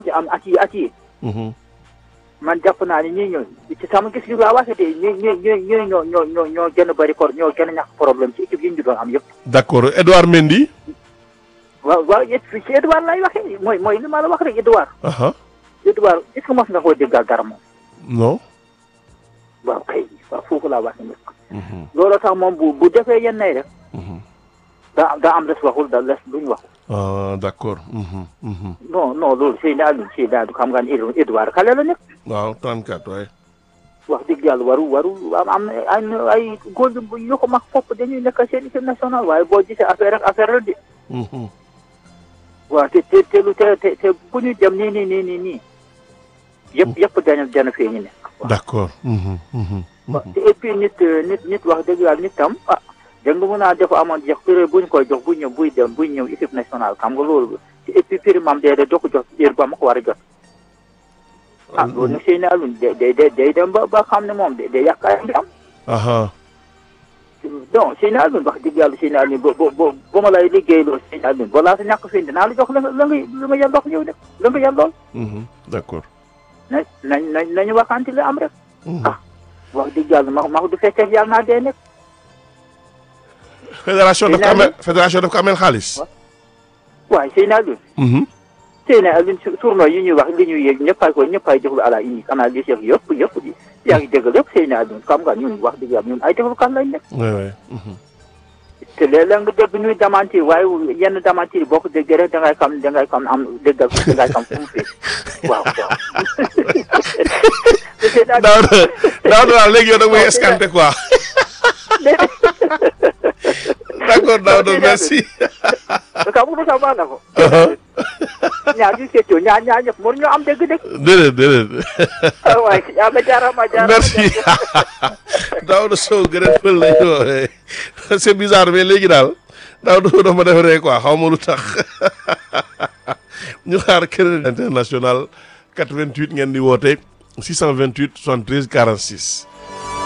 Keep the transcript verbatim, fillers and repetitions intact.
ci am at yi at yi Mhm. man jàpp naa ni ñii ñoo ci sama gis ñu laa waxee de ñii ñii ñii ñii ñoo ñoo ñoo ñoo gën a bëri ko ñoo gën a ñàkk problème ci équipe yi ñu doon am yëpp. D'accord Edouard Mendy. waaw waaw it fii ci Edouard lay waxee mooy mooy li ma la wax rek Edouard. Aha. Edouard est-ce que mos nga koo déggal dara moom. Non. waaw kay waaw foofu laa waxee nag. Mhm. looloo tax moom bu bu defee yenn nay rek Mhm. daa daa am des waxul da les duñ wax. Ah d'accord. Mhm. Mhm. non non loolu Seydina Aliou Seydina Aliou xam nga ni Edouard xale la nekk. waaw trente-quatre waaye. wax dëgg yàlla waru waru am am na ay ay góor yu ko mag fopp dañuy nekk seen équipe nationale waaye boo gisee affaire ak affaire la de. Mhm. waaw te te te lu te te te bu ñu dem nii nii nii nii nii yëpp yëpp dana dana fee ñu nekk. D'accord. Mhm. Mhm. waaw te et puis nit nit nit wax dëgg yàlla nit tam ah dégg nga mën a dafa amoon jox période bu ñu koy jox bu ñëw buy dem buy ñëw équipe nationale xam nga loolu te et puis période mam day doo ko jox heure ba ma ko war a jot. ah loolu nag Seydina Aliou day day day dem ba ba xam ne moom day day yàq ay am. Aha. donc Seydina Aliou wax dëgg yàlla Seydina Aliou ba ba ba ma lay liggéeyloo Seydina Aliou balaa sa ñàkk fi dinaa la jox la nga la nga la nga yàllox yow de la nga yàllool. Mhm. D'accord. na nañ nañ nañu waxante li am rek. Mhm. ah wax dëgg yàlla ma ma du fekkee yàlla naa dee nekk. Fédération daf ko Seydina amel fédération daf ko amel xaalis. waaye Seydina Aliou. Mhm. Seydina Aliou su tournoi yi ñuy wax li ñuy yëg ñëppay ko ñëppay joxlu à la unique analyse yeeg yëpp yëpp di yaa ngi dégg lépp Seydina Aliou xam nga ñun wax dëgg yàlla ñun ay defalkat lañ nekk. Oui oui. Mhm. te léeg-léeg nga dégg ñuy démentir waaye yenn démentir boo ko déggee rek dangay xam dangay xam am déggal dangay xam fu mu fee waaw waaw. daaw na daaw na daal léegi yow da nga may escanté quoi. D'accord daaw na merci. xam nga sax baax na ko. ñaar ñu seetlu ñaar ñaar ñëpp mënuñoo am dégg-dégg. déedéet déedéet. waaye yàlla jaarama jaarama. merci. daaw na Sow gën a fël lañu woowee c'est bizarre mais léegi daal daaw na dafa defaree quoi xaw ma lu tax ñu xaar Crédit International quatre-vingt-huit ngeen di woote six cent vingt-huit soixante-treize quarante-six.